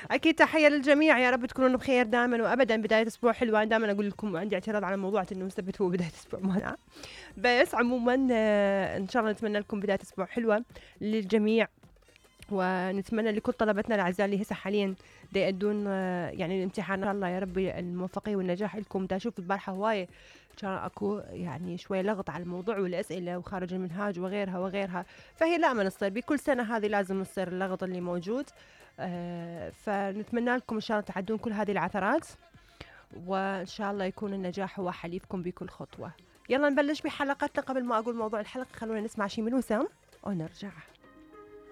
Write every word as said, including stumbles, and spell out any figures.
اكيد تحيه للجميع، يا رب تكونون بخير دائما وابدا. بدايه اسبوع حلوه، دائما اقول لكم عندي اعتراض على موضوع انه السبت هو بدايه اسبوع مانع، بس عموما آه، ان شاء الله نتمنى لكم بدايه اسبوع حلوه للجميع، ونتمنى لكل طلبتنا الاعزاء اللي هسه حاليا دا يأدون آه، يعني الامتحان، ان شاء الله يا رب الموفقيه والنجاح لكم. دا اشوف البارحه هوايه كان اكو يعني شوي لغط على الموضوع والاسئله وخارج المنهاج وغيرها وغيرها، فهي لا ما نصير بكل سنه هذه لازم يصير اللغط اللي موجود. آه، فنتمنى لكم ان شاء الله تعدون كل هذه العثرات، وان شاء الله يكون النجاح هو حليفكم بكل خطوه. يلا نبلش بحلقتنا. قبل ما اقول موضوع الحلقه خلونا نسمع شي من وسام ونرجع.